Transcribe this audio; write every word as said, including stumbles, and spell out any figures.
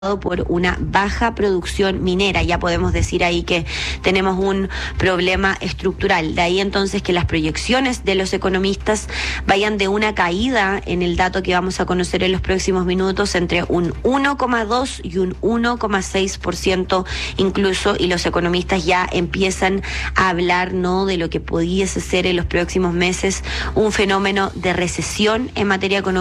por una baja producción minera. Ya podemos decir ahí que tenemos un problema estructural. De ahí entonces que las proyecciones de los economistas vayan de una caída en el dato que vamos a conocer en los próximos minutos entre un uno coma dos y un uno coma seis por ciento incluso, y los economistas ya empiezan a hablar no de lo que pudiese ser en los próximos meses un fenómeno de recesión en materia económica